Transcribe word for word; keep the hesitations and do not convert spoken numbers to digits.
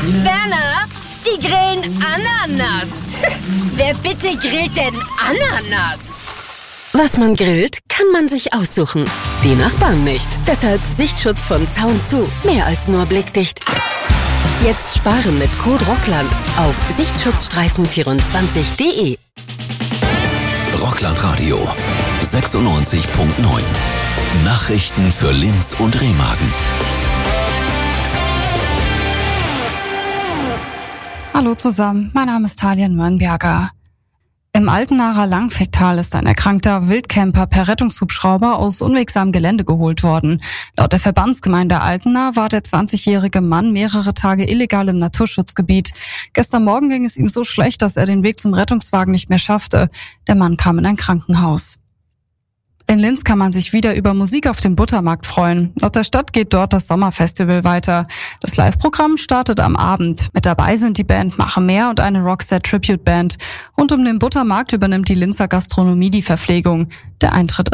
Werner, die grillen Ananas. Wer bitte grillt denn Ananas? Was man grillt, kann man sich aussuchen. Die Nachbarn nicht. Deshalb Sichtschutz von Zaun zu. Mehr als nur blickdicht. Jetzt sparen mit Code Rockland auf sichtschutzstreifen vierundzwanzig punkt de. Rockland Radio sechsundneunzig Komma neun. Nachrichten für Linz und Remagen. Hallo zusammen, mein Name ist Talia Nürnberger. Im Altenacher Langficktal ist ein erkrankter Wildcamper per Rettungshubschrauber aus unwegsamem Gelände geholt worden. Laut der Verbandsgemeinde Altena war der zwanzigjährige Mann mehrere Tage illegal im Naturschutzgebiet. Gestern Morgen ging es ihm so schlecht, dass er den Weg zum Rettungswagen nicht mehr schaffte. Der Mann kam in ein Krankenhaus. In Linz kann man sich wieder über Musik auf dem Buttermarkt freuen. Aus der Stadt geht dort das Sommerfestival weiter. Das Live-Programm startet am Abend. Mit dabei sind die Band Mache Mehr und eine Roxette-Tribute-Band. Rund um den Buttermarkt übernimmt die Linzer Gastronomie die Verpflegung. Der Eintritt